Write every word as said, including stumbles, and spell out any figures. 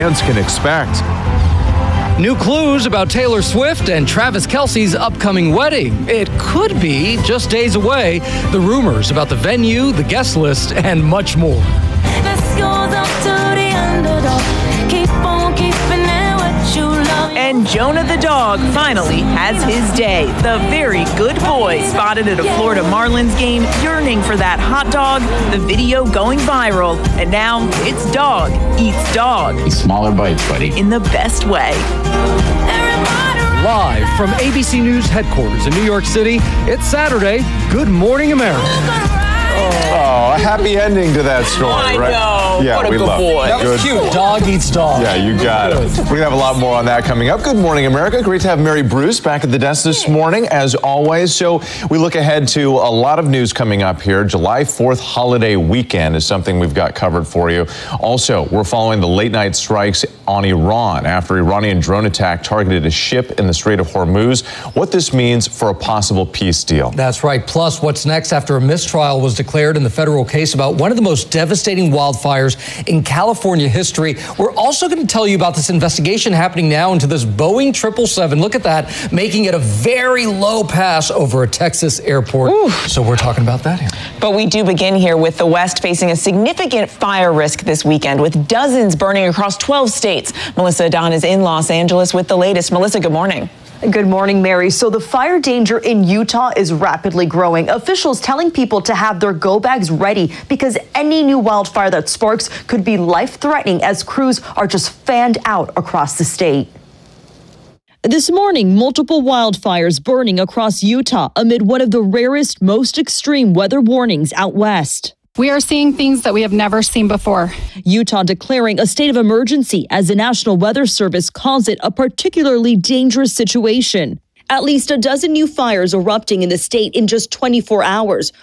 fans can expect. New clues about Taylor Swift and Travis Kelce's upcoming wedding. It could be just days away. The rumors about the venue, the guest list, and much more. This goes up to the underdog. Keep on keeping it what you love. And Jonah the dog finally has his day. The very good boy spotted at a Florida Marlins game, yearning for that hot dog, the video going viral. And now it's dog eats dog. Smaller bites, buddy. In the best way. Live from A B C News headquarters in New York City, it's Saturday. Good morning, America. Oh, a happy ending to that story, I right? know. Yeah, What a we good love boy. it. That was Good. cute. Dog eats dog. Yeah, you got it. We're going to have a lot more on that coming up. Good morning, America. Great to have Mary Bruce back at the desk this morning, as always. So we look ahead to a lot of news coming up here. July fourth holiday weekend is something we've got covered for you. Also, we're following the late night strikes on Iran after Iranian drone attack targeted a ship in the Strait of Hormuz. What this means for a possible peace deal. That's right. Plus, what's next after a mistrial was declared in the federal case about one of the most devastating wildfires in California history. We're also going to tell you about this investigation happening now into this Boeing triple seven. Look at that, making it a very low pass over a Texas airport. Ooh. So we're talking about that here. But we do begin here with the West facing a significant fire risk this weekend, with dozens burning across twelve states. Melissa Dunn is in Los Angeles with the latest. Melissa, good morning. Good morning, Mary. So the fire danger in Utah is rapidly growing. Officials telling people to have their go bags ready because any new wildfire that sparks could be life-threatening as crews are just fanned out across the state. This morning, multiple wildfires burning across Utah amid one of the rarest, most extreme weather warnings out west. We are seeing things that we have never seen before. Utah declaring a state of emergency as the National Weather Service calls it a particularly dangerous situation. At least a dozen new fires erupting in the state in just twenty-four hours,